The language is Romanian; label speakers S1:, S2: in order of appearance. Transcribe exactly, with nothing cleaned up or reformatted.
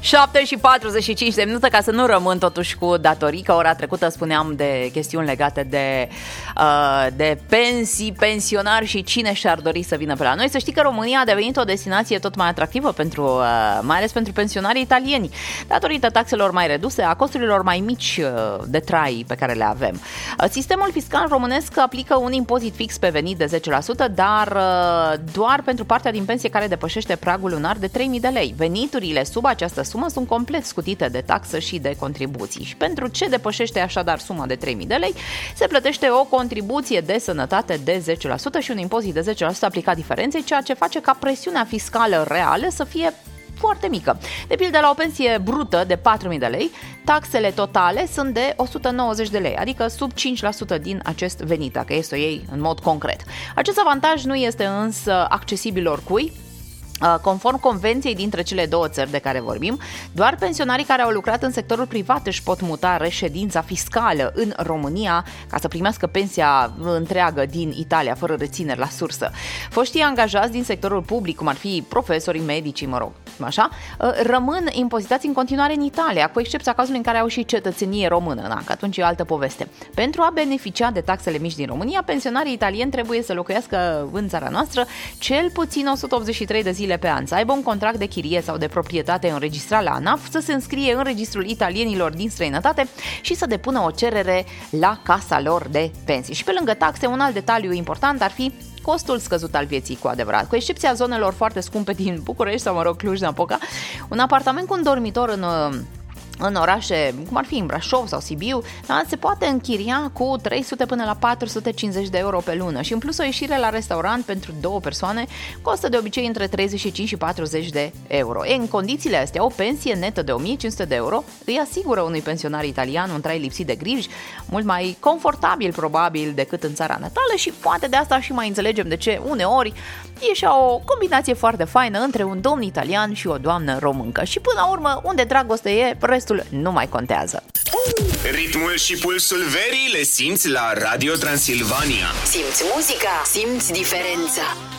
S1: șapte și patruzeci și cinci de minute, ca să nu rămân totuși cu datorii, că ora trecută spuneam de chestiuni legate de, uh, de pensii, pensionari și cine și-ar dori să vină pe la noi. Să știi că România a devenit o destinație tot mai atractivă, pentru, uh, mai ales pentru pensionarii italieni, datorită taxelor mai reduse, a costurilor mai mici uh, de trai pe care le avem. Uh, sistemul fiscal românesc aplică un impozit fix pe venit de zece la sută, dar uh, doar pentru partea din pensie care depășește pragul lunar de trei mii de lei. Veniturile sub această sumă sunt complet scutite de taxă și de contribuții. Și pentru ce depășește așadar suma de trei mii de lei, se plătește o contribuție de sănătate de zece la sută și un impozit de zece la sută aplicat diferenței, ceea ce face ca presiunea fiscală reală să fie foarte mică. De pildă, la o pensie brută de patru mii de lei, taxele totale sunt de o sută nouăzeci de lei, adică sub cinci la sută din acest venit, dacă e să o iei în mod concret. Acest avantaj nu este însă accesibil oricui. Conform convenției dintre cele două țări de care vorbim, doar pensionarii care au lucrat în sectorul privat își pot muta reședința fiscală în România ca să primească pensia întreagă din Italia, fără rețineri la sursă. Foștii angajați din sectorul public, cum ar fi profesorii, medicii, mă rog, așa, rămân impozitați în continuare în Italia, cu excepția cazului în care au și cetățenie română, da, că atunci e altă poveste. Pentru a beneficia de taxele mici din România, pensionarii italieni trebuie să locuiască în țara noastră cel puțin o sută optzeci și trei de zile pe an, să aibă un contract de chirie sau de proprietate înregistrat la ANAF, să se înscrie în registrul italienilor din străinătate și să depună o cerere la casa lor de pensii. Și pe lângă taxe, un alt detaliu important ar fi costul scăzut al vieții, cu adevărat. Cu excepția zonelor foarte scumpe din București sau, mă rog, Cluj-Napoca, un apartament cu un dormitor în în orașe, cum ar fi în Brașov sau Sibiu, da, se poate închiria cu trei sute până la patru sute cincizeci de euro pe lună și în plus o ieșire la restaurant pentru două persoane costă de obicei între treizeci și cinci și patruzeci de euro. E, în condițiile astea, o pensie netă de o mie cinci sute de euro îi asigură unui pensionar italian un trai lipsit de griji, mult mai confortabil probabil decât în țara natală și poate de asta și mai înțelegem de ce uneori e și o combinație foarte faină între un domn italian și o doamnă româncă. Și până la urmă, unde dragoste e, restul nu mai contează.
S2: Ritmul și pulsul verii le simți la Radio Transilvania.
S3: Simți muzica, simți diferența.